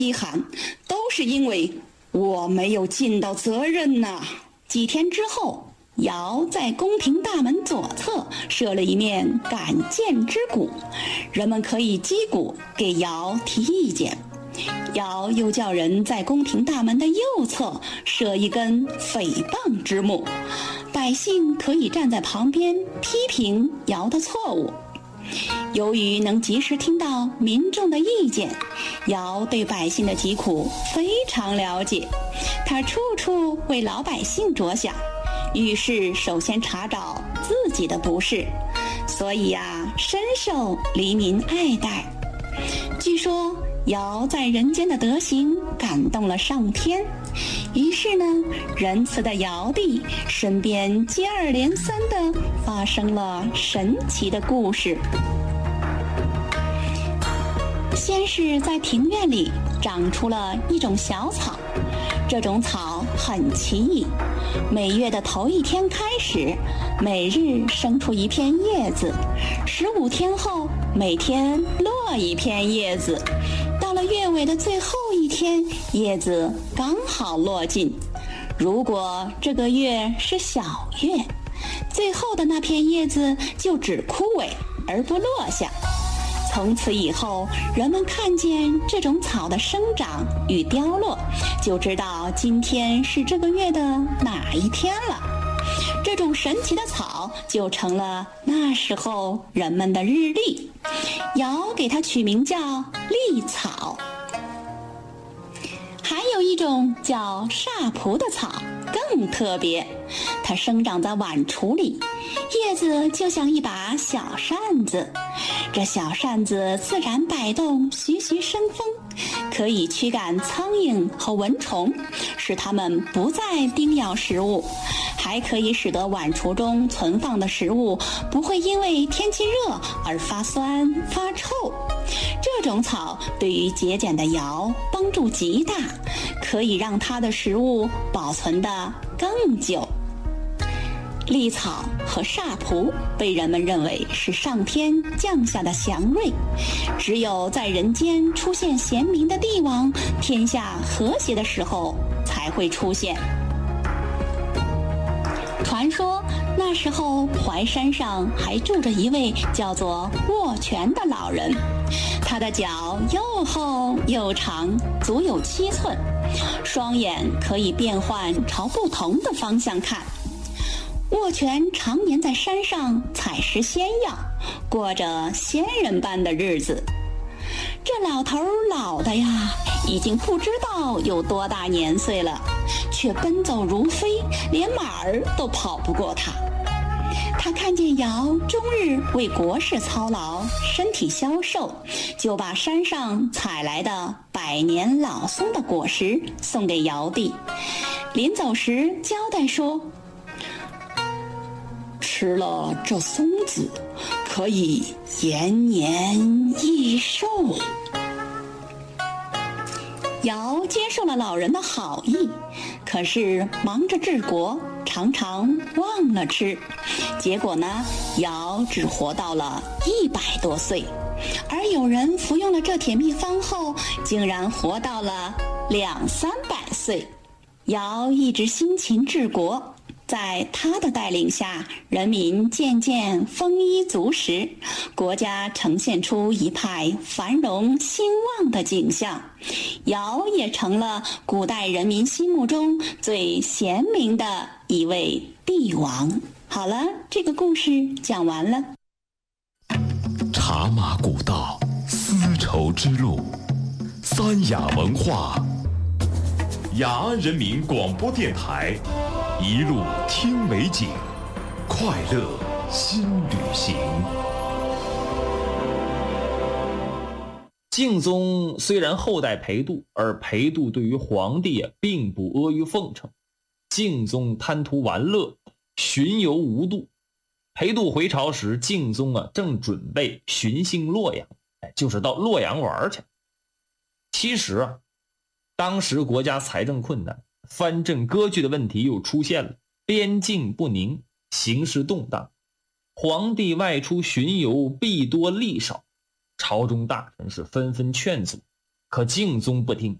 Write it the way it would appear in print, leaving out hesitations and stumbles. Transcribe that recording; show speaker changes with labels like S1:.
S1: 稀罕，都是因为我没有尽到责任呐。几天之后，尧在宫廷大门左侧设了一面敢谏之鼓，人们可以击鼓给尧提意见。尧又叫人在宫廷大门的右侧设一根诽谤之木，百姓可以站在旁边批评尧的错误。由于能及时听到民众的意见，尧对百姓的疾苦非常了解，他处处为老百姓着想，遇事首先查找自己的不是，所以深受黎民爱戴。据说尧在人间的德行感动了上天，于是呢，仁慈的尧帝身边接二连三地发生了神奇的故事。先是在庭院里长出了一种小草，这种草很奇异，每月的头一天开始，每日生出一片叶子，15天后每天落一片叶子，到了月尾的最后一天，叶子刚好落尽。如果这个月是小月，最后的那片叶子就只枯萎而不落下。从此以后，人们看见这种草的生长与凋落，就知道今天是这个月的哪一天了。这种神奇的草就成了那时候人们的日历，尧给它取名叫历草。还有一种叫煞蒲的草更特别，它生长在碗橱里，叶子就像一把小扇子，这小扇子自然摆动，徐徐生风，可以驱赶苍蝇和蚊虫，使它们不再叮咬食物，还可以使得碗橱中存放的食物不会因为天气热而发酸发臭。这种草对于节俭的尧帮助极大，可以让他的食物保存得更久。历草和煞蒲被人们认为是上天降下的祥瑞，只有在人间出现贤明的帝王，天下和谐的时候才会出现。传说那时候淮山上还住着一位叫做握拳的老人，他的脚又厚又长，足有7寸，双眼可以变换朝不同的方向看。握拳常年在山上采食仙药，过着仙人般的日子。这老头老的呀，已经不知道有多大年岁了，却奔走如飞，连马儿都跑不过他。他看见尧终日为国事操劳，身体消瘦，就把山上采来的百年老松的果实送给尧帝。临走时交代说，吃了这松子，可以延年益寿。尧接受了老人的好意，可是忙着治国，常常忘了吃，结果呢，尧只活到了100多岁，而有人服用了这铁秘方后，竟然活到了200-300岁。尧一直辛勤治国，在他的带领下，人民渐渐丰衣足食，国家呈现出一派繁荣兴旺的景象。尧也成了古代人民心目中最贤明的一位帝王。好了，这个故事讲完了。
S2: 茶马古道，丝绸之路，三雅文化，雅安人民广播电台，一路听美景，快乐新旅行。
S3: 敬宗虽然后代裴度，而裴度对于皇帝并不阿谀奉承。敬宗贪图玩乐，巡游无度。裴度回朝时，敬宗正准备巡幸洛阳，就是到洛阳玩去。其实当时国家财政困难，藩镇割据的问题又出现了，边境不宁，形势动荡，皇帝外出巡游弊多利少，朝中大臣是纷纷劝阻。 可敬宗不听，